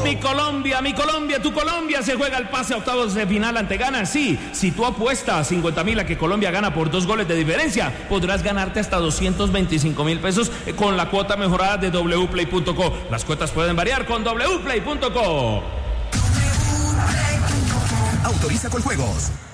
Mi Colombia, tu Colombia se juega el pase a octavos de final ante Ghana. Sí, si tú apuestas 50.000 a que Colombia gana por 2 goles de diferencia, podrás ganarte hasta 225.000 pesos con la cuota mejorada de wplay.co. Las cuotas pueden variar con wplay.co. Autoriza con juegos.